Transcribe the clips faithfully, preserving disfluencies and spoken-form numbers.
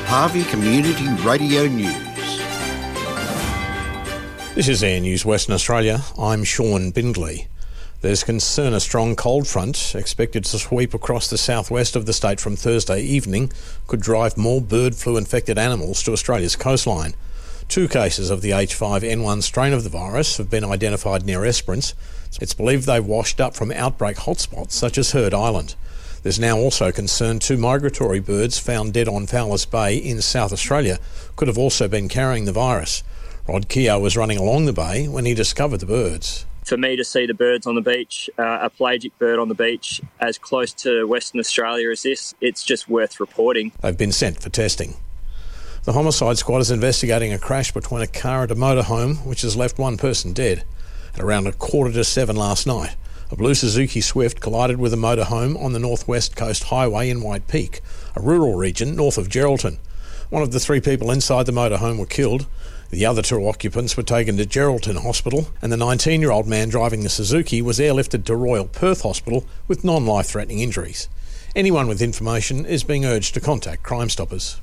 Harvey Community Radio News. This is Air News Western Australia. I'm Sean Bindley. There's concern a strong cold front expected to sweep across the southwest of the state from Thursday evening could drive more bird flu-infected animals to Australia's coastline. Two cases of the H five N one strain of the virus have been identified near Esperance. It's believed they washed up from outbreak hotspots such as Heard Island. There's now also concern two migratory birds found dead on Fowlers Bay in South Australia could have also been carrying the virus. Rod Keogh was running along the bay when he discovered the birds. For me to see the birds on the beach, uh, a pelagic bird on the beach, as close to Western Australia as this, it's just worth reporting. They've been sent for testing. The homicide squad is investigating a crash between a car and a motorhome, which has left one person dead. At around a quarter to seven last night, a blue Suzuki Swift collided with a motorhome on the Northwest Coast Highway in White Peak, a rural region north of Geraldton. One of the three people inside the motorhome were killed. The other two occupants were taken to Geraldton Hospital, and the nineteen-year-old man driving the Suzuki was airlifted to Royal Perth Hospital with non-life-threatening injuries. Anyone with information is being urged to contact Crime Stoppers.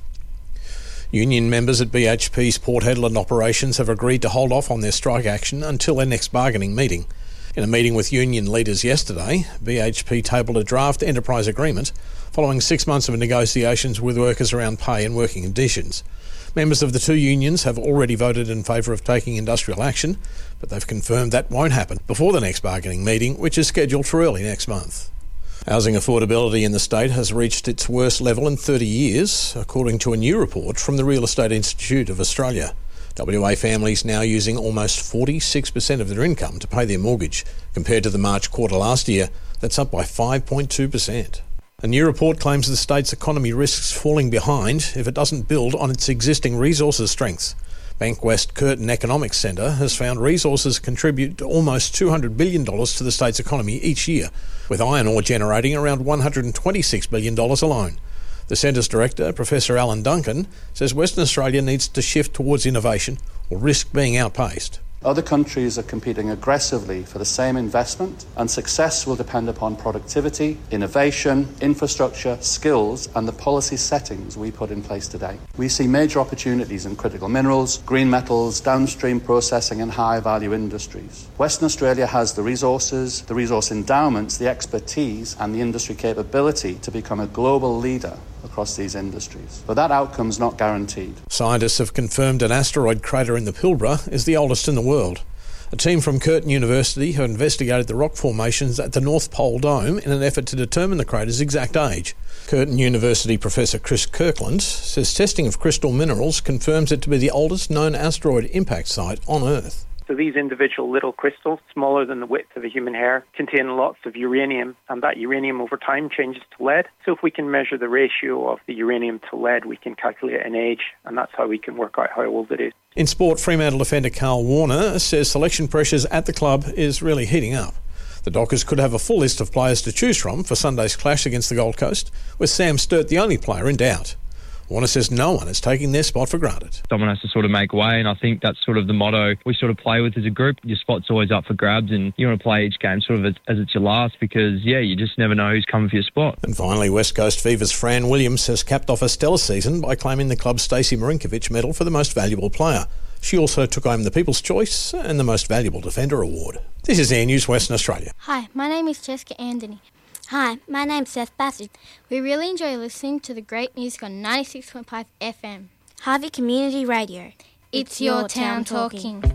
Union members at B H P's Port Hedland operations have agreed to hold off on their strike action until their next bargaining meeting. In a meeting with union leaders yesterday, B H P tabled a draft enterprise agreement following six months of negotiations with workers around pay and working conditions. Members of the two unions have already voted in favour of taking industrial action, but they've confirmed that won't happen before the next bargaining meeting, which is scheduled for early next month. Housing affordability in the state has reached its worst level in thirty years, according to a new report from the Real Estate Institute of Australia. W A families now using almost forty-six percent of their income to pay their mortgage, compared to the March quarter last year. That's up by five point two percent. A new report claims the state's economy risks falling behind if it doesn't build on its existing resources strengths. Bankwest Curtin Economics Centre has found resources contribute to almost two hundred billion dollars to the state's economy each year, with iron ore generating around one hundred twenty-six billion dollars alone. The Centre's director, Professor Alan Duncan, says Western Australia needs to shift towards innovation or risk being outpaced. Other countries are competing aggressively for the same investment, and success will depend upon productivity, innovation, infrastructure, skills, and the policy settings we put in place today. We see major opportunities in critical minerals, green metals, downstream processing, and high-value industries. Western Australia has the resources, the resource endowments, the expertise, and the industry capability to become a global leader across these industries. But that outcome's not guaranteed. Scientists have confirmed an asteroid crater in the Pilbara is the oldest in the world. A team from Curtin University have investigated the rock formations at the North Pole Dome in an effort to determine the crater's exact age. Curtin University Professor Chris Kirkland says testing of crystal minerals confirms it to be the oldest known asteroid impact site on Earth. So these individual little crystals, smaller than the width of a human hair, contain lots of uranium, and that uranium over time changes to lead. So if we can measure the ratio of the uranium to lead, we can calculate an age, and that's how we can work out how old it is. In sport, Fremantle defender Carl Warner says selection pressures at the club is really heating up. The Dockers could have a full list of players to choose from for Sunday's clash against the Gold Coast, with Sam Sturt the only player in doubt. Warner says no one is taking their spot for granted. Someone has to sort of make way, and I think that's sort of the motto we sort of play with as a group. Your spot's always up for grabs, and you want to play each game sort of as, as it's your last because, yeah, you just never know who's coming for your spot. And finally, West Coast Fever's Fran Williams has capped off a stellar season by claiming the club's Stacey Marinkovic medal for the most valuable player. She also took home the People's Choice and the Most Valuable Defender award. This is Air News Western Australia. Hi, my name is Jessica Anthony. Hi, my name's Seth Bassett. We really enjoy listening to the great music on ninety-six point five F M. Harvey Community Radio. It's, it's your, your town, town talking. talking.